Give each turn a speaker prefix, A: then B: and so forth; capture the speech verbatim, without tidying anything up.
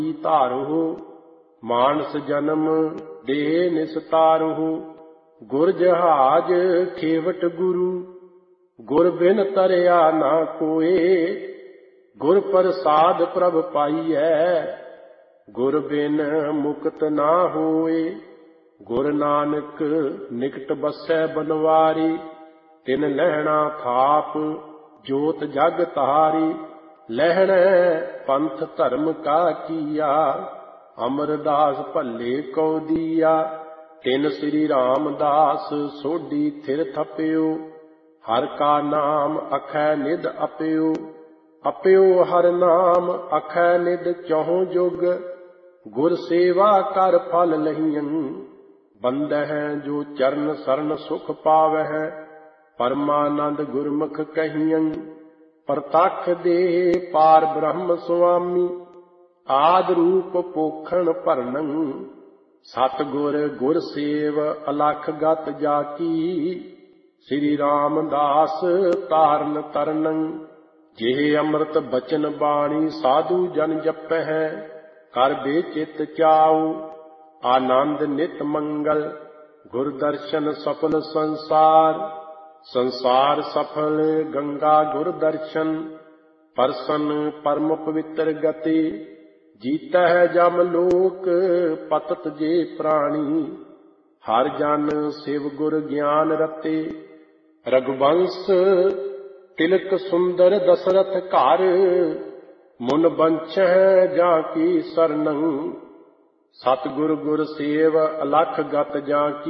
A: ਧਾਰਹੁ। ਮਾਨਸ ਜਨਮ ਦੇਹ ਨਿਸਤਾਰਹੁ। ਗੁਰ ਜਹਾਜ ਖੇਵਟ ਗੁਰੂ। ਗੁਰ ਬਿਨ ਤਰਿਆ ਨਾ ਕੋਏ। ਗੁਰ ਪ੍ਰਸਾਦ ਪ੍ਰਭ ਪਾਈਐ। ਗੁਰ ਬਿਨ ਮੁਕਤ ਨਾ ਹੋਏ। ਗੁਰ ਨਾਨਕ ਨਿਕਟ ਬਸੈ ਬਨਵਾਰੀ। ਤਿਨ ਲਹਿਣਾ ਥਾਪ ਜੋਤ ਜਗ ਤਾਰੀ। ਲਹਿਣੈ ਪੰਥ ਧਰਮ ਕਾ ਕੀਆ। ਅਮਰਦਾਸ ਭੱਲੇ ਕਉ ਦੀਆ। ਤਿਨ ਸ੍ਰੀ ਰਾਮਦਾਸ ਸੋਢੀ ਥਿਰ ਥਪਿਓ। ਹਰ ਕਾ ਨਾਮ ਅਖੈ ਨਿਧ ਅਪਿਓ। ਅਪਿਓ ਹਰ ਨਾਮ ਅਖੈ ਨਿਧ ਚਹੁ ਜੁਗ। ਗੁਰ ਸੇਵਾ ਕਰ ਫਲ ਲਹੀਆਂ। ਬੰਦਹਿ ਜੋ ਚਰਨ ਸਰਨ ਸੁਖ ਪਾਵਹਿ। ਪਰਮਾਨੰਦ ਗੁਰਮੁਖ ਕਹੀਆਂ। ਪ੍ਰਤੱਖ ਦੇ ਪਾਰ ਬ੍ਰਹਮ ਸੁਆਮੀ। ਆਦਿ ਰੂਪ ਪੋਖਣ ਭਰਨੰ। ਸਤਿਗੁਰ ਗੁਰ ਸੇਵ ਅਲਖ ਗਤ ਜਾ ਕੀ। ਸ੍ਰੀ ਰਾਮਦਾਸ ਤਾਰਨ ਤਰਨੰ। ਜਿਹੇ ਅੰਮ੍ਰਿਤ ਬਚਨ ਬਾਣੀ ਸਾਧੂ ਜਨ ਜਪਹਿ। ਕਰ ਬੇਚਿਤ ਚਾਉ ਆਨੰਦ ਨਿਤ ਮੰਗਲ। ਗੁਰ ਦਰਸ਼ਨ ਸਫਲ ਸੰਸਾਰ। ਸੰਸਾਰ ਸਫਲ ਗੰਗਾ ਗੁਰ ਦਰਸ਼ਨ। ਪਰਸਨ ਪਰਮ ਪਵਿੱਤਰ ਗਤੀ। ਜੀਤਹਿ ਜਮ ਲੋਕ ਪਤਤ ਜੇ ਪ੍ਰਾਣੀ। ਹਰ ਜਨ ਸਿਵ ਗੁਰ ਗਿਆਨ ਰਤੇ। ਰਘੁਬੰਸ ਤਿਲਕ ਸੁੰਦਰ ਦਸਰਥ ਘਰ। ਮੁਨ ਬੰਛਹਿ ਜਾਂ ਕੀ ਸਰਨੰ। ਸਤਿਗੁਰ ਗੁਰ ਸੇਵ ਅਲਖ ਗਤ ਜਾਂ ਕੀ।